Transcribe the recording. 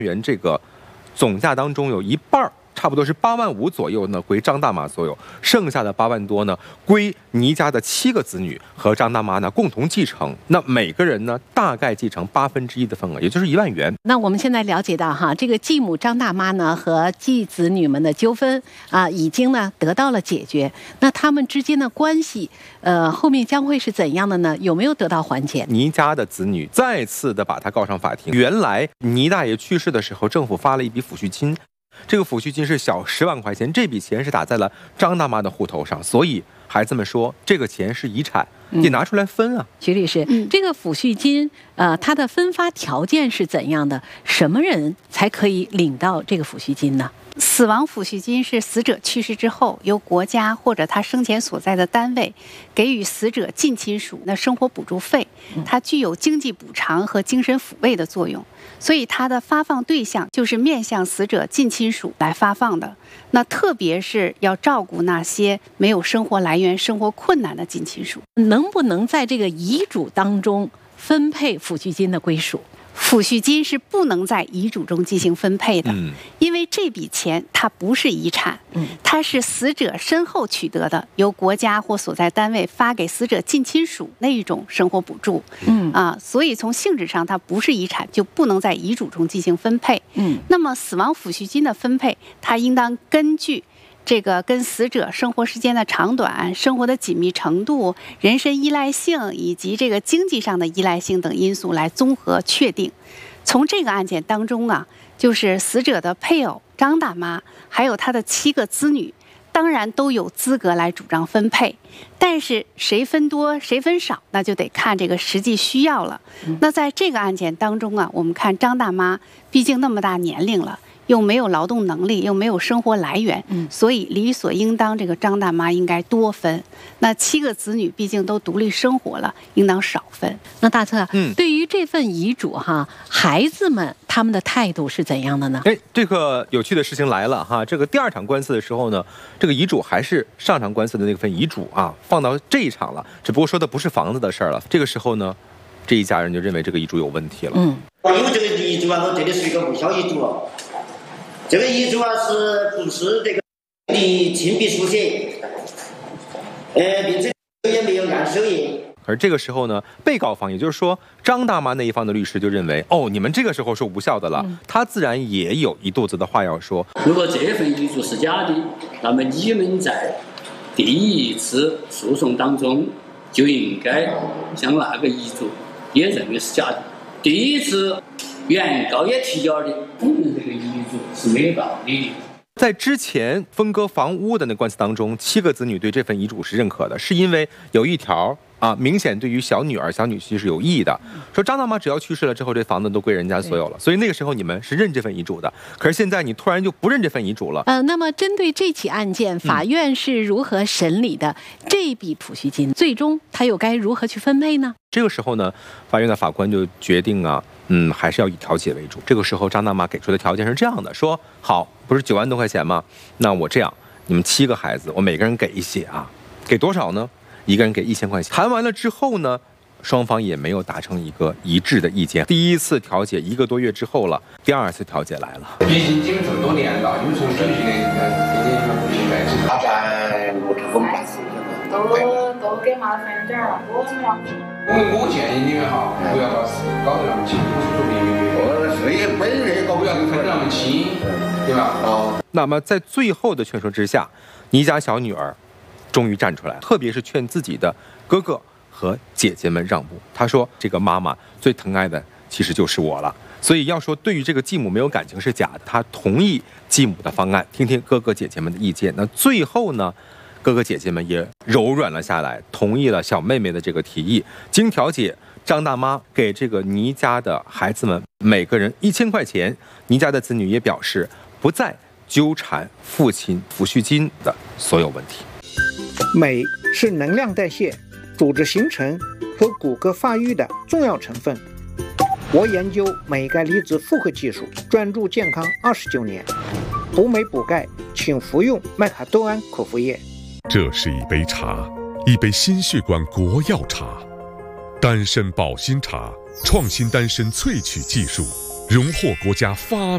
元这个总价当中有一半，差不多是8万5左右呢，归张大妈所有，剩下的8万多呢，归倪家的7个子女和张大妈呢共同继承。那每个人呢，大概继承1/8的份额，也就是1万元。 那我们现在了解到哈，这个继母张大妈呢和继子女们的纠纷已经呢得到了解决。那他们之间的关系，后面将会是怎样的呢？有没有得到缓解？ 倪家的子女再次的把他告上法庭。原来倪大爷去世的时候，政府发了一笔抚恤金。这个抚恤金是小10万块钱，这笔钱是打在了张大妈的户头上，所以孩子们说这个钱是遗产，得拿出来分啊。 徐律师，这个抚恤金，它的分发条件是怎样的？什么人才可以领到这个抚恤金呢？ 死亡抚恤金是死者去世之后，由国家或者他生前所在的单位给予死者近亲属的生活补助费，它具有经济补偿和精神抚慰的作用，所以它的发放对象就是面向死者近亲属来发放的。那特别是要照顾那些没有生活来源、生活困难的近亲属。 能不能在这个遗嘱当中分配抚恤金的归属？ 抚恤金是不能在遗嘱中进行分配的，因为这笔钱它不是遗产，它是死者身后取得的，由国家或所在单位发给死者近亲属那一种生活补助，所以从性质上它不是遗产，就不能在遗嘱中进行分配。那么死亡抚恤金的分配，它应当根据这个跟死者生活时间的长短、生活的紧密程度、人身依赖性以及这个经济上的依赖性等因素来综合确定。从这个案件当中就是死者的配偶张大妈，还有她的7个子女，当然都有资格来主张分配，但是谁分多谁分少，那就得看这个实际需要了。那在这个案件当中我们看张大妈毕竟那么大年龄了，又没有劳动能力，又没有生活来源，所以理所应当这个张大妈应该多分。那7个子女毕竟都独立生活了，应当少分。 那大策，对于这份遗嘱孩子们他们的态度是怎样的呢？ 这个有趣的事情来了哈，这个第2场官司的时候呢，这个遗嘱还是上场官司的那份遗嘱放到这一场了，只不过说的不是房子的事儿了。这个时候呢，这一家人就认为这个遗嘱有问题了。 因为这个遗嘱我这里是一个无效遗嘱。这个遗嘱是不是这个你亲笔书写，并且也没有按手印。 而这个时候呢，被告方也就是说张大妈那一方的律师就认为，你们这个时候是无效的了，他自然也有一肚子的话要说。 如果这份遗嘱是假的，那么你们在第一次诉讼当中就应该将那个遗嘱也认为是假的。第一次原告也提交的这个遗嘱是没有道理的。 在之前分割房屋的那官司当中，7个子女对这份遗嘱是认可的，是因为有一条明显对于小女儿、小女婿是有意义的，说张大妈只要去世了之后，这房子都归人家所有了，所以那个时候你们是认这份遗嘱的。可是现在你突然就不认这份遗嘱了。 那么针对这起案件，法院是如何审理的？这笔抚恤金最终它又该如何去分配呢？ 这个时候呢，法院的法官就决定还是要以调解为主。这个时候张大妈给出的条件是这样的，说好，不是9万多块钱吗？那我这样，你们7个孩子，我每个人给一些给多少呢？一个人给1000块钱。谈完了之后呢，双方也没有达成一个一致的意见。第一次调解1个多月之后了，第2次调解来了。 毕竟经这么多年了，你从手续的给你们不行在一起。 他在录制我们办事都给麻烦点了， 我建议你们不要搞得那么清楚明明。 所以本人不要分得那么清，对吧？ 那么在最后的劝说之下，倪家小女儿终于站出来，特别是劝自己的哥哥和姐姐们让步。她说：“这个妈妈最疼爱的其实就是我了。”所以要说对于这个继母没有感情是假的，她同意继母的方案，听听哥哥姐姐们的意见。那最后呢，哥哥姐姐们也柔软了下来，同意了小妹妹的这个提议。经调解，张大妈给这个倪家的孩子们每个人1000块钱。倪家的子女也表示不再纠缠父亲抚恤金的所有问题。 镁是能量代谢、组织形成和骨骼发育的重要成分。我研究镁钙离子复合技术，专注健康29年。补镁补钙，请服用麦卡多胺口服液。 这是一杯茶，一杯心血管国药茶，丹参保心茶，创新丹参萃取技术，荣获国家发